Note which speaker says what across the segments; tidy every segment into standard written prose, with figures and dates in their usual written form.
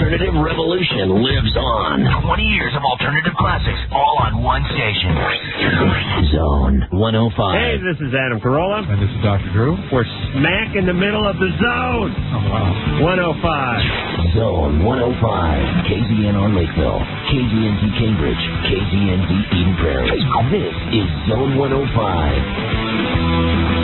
Speaker 1: alternative revolution lives on.
Speaker 2: 20 years of alternative classics, all on one station.
Speaker 1: Zone 105.
Speaker 3: Hey, this is Adam Carolla.
Speaker 4: And this is Dr. Drew.
Speaker 3: We're smack in the middle of the zone.
Speaker 4: Oh, wow.
Speaker 3: 105.
Speaker 1: Zone 105. KZNR Lakeville. KZNZ Cambridge. KZNZ Eden Prairie. This is Zone 105.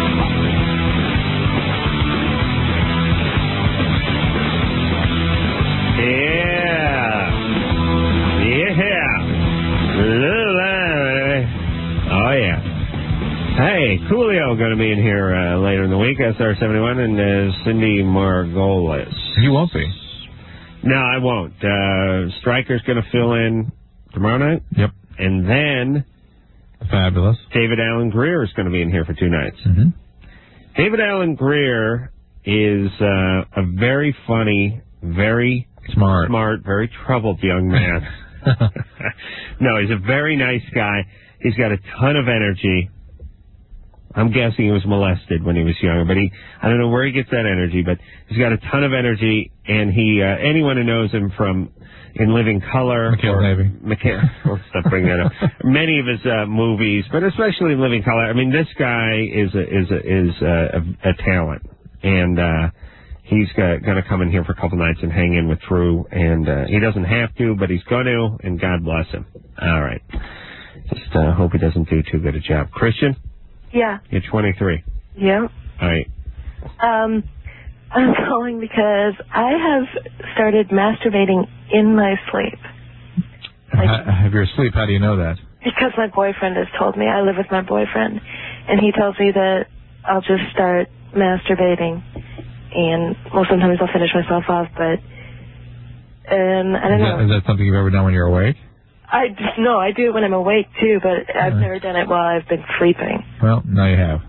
Speaker 3: Oh, yeah. Hey, Coolio going to be in here later in the week, SR71, and Cindy Margolis.
Speaker 4: You won't be.
Speaker 3: No, I won't. Stryker's going to fill in tomorrow night.
Speaker 4: Yep.
Speaker 3: And then
Speaker 4: Fabulous.
Speaker 3: David Alan Greer is going to be in here for 2 nights.
Speaker 4: Mm-hmm.
Speaker 3: David Alan Greer is a very funny, very smart, very troubled young man. No, he's a very nice guy. He's got a ton of energy. I'm guessing he was molested when he was younger, but I don't know where he gets that energy, but he's got a ton of energy, and anyone who knows him from In Living Color, let's stop bringing that up. Many of his movies, but especially In Living Color. I mean, this guy is a talent, and he's going to come in here for a couple nights and hang in with Drew, and he doesn't have to, but he's going to, and God bless him. All right. Just hope he doesn't do too good a job. Christian?
Speaker 5: Yeah.
Speaker 3: You're 23.
Speaker 5: Yeah.
Speaker 3: All right.
Speaker 5: I'm calling because I have started masturbating in my sleep.
Speaker 4: Have your sleep? How do you know that?
Speaker 5: Because my boyfriend has told me. I live with my boyfriend, and he tells me that I'll just start masturbating, and sometimes I'll finish myself off, but I don't know.
Speaker 4: Is that something you've ever done when you're awake?
Speaker 5: I do it when I'm awake, too, but I've never done it while I've been sleeping.
Speaker 4: Well, now you have.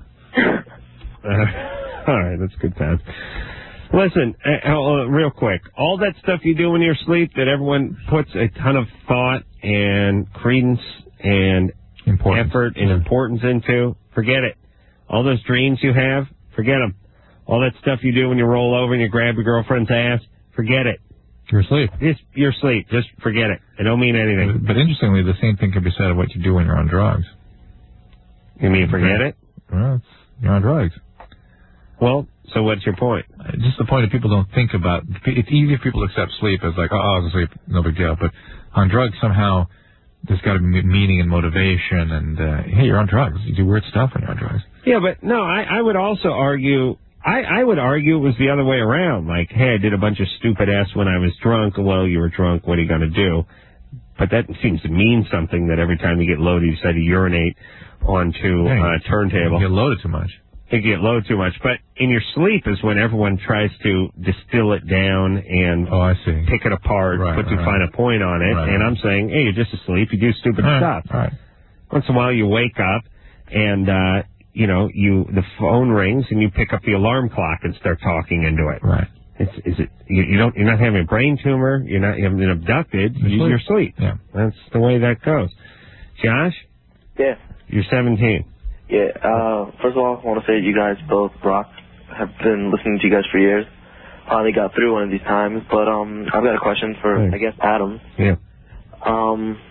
Speaker 3: All right, that's good time. Listen, real quick, all that stuff you do when you're asleep that everyone puts a ton of thought and credence and effort and importance into, forget it. All those dreams you have, forget them. All that stuff you do when you roll over and you grab your girlfriend's ass, forget it.
Speaker 4: You're asleep.
Speaker 3: You're asleep. Just forget it. It don't mean anything.
Speaker 4: But interestingly, the same thing can be said of what you do when you're on drugs.
Speaker 3: You mean forget it?
Speaker 4: Well, you're on drugs.
Speaker 3: Well, so what's your point?
Speaker 4: Just the point that people don't think about. It's easy for people to accept sleep as like, oh, I was asleep, no big deal. But on drugs, somehow, there's got to be meaning and motivation. And, hey, you're on drugs. You do weird stuff when you're on drugs.
Speaker 3: Yeah, but no, I would also argue... I would argue it was the other way around. Like, hey, I did a bunch of stupid ass when I was drunk. Well, you were drunk. What are you going to do? But that seems to mean something, that every time you get loaded, you decide to urinate onto a turntable.
Speaker 4: You get loaded too much.
Speaker 3: You get loaded too much. But in your sleep is when everyone tries to distill it down and pick it apart, put too fine a point on it. And I'm saying, hey, you're just asleep. You do stupid stuff.
Speaker 4: Right.
Speaker 3: Once in a while you wake up and... the phone rings and you pick up the alarm clock and start talking into it.
Speaker 4: Right.
Speaker 3: You're not having a brain tumor. You haven't been abducted. You're asleep.
Speaker 4: Yeah.
Speaker 3: That's the way that goes. Josh?
Speaker 6: Yeah.
Speaker 3: You're 17.
Speaker 6: Yeah. First of all, I want to say you guys both rock. Have been listening to you guys for years. Finally got through one of these times, but I've got a question for, I guess, Adam.
Speaker 3: Yeah.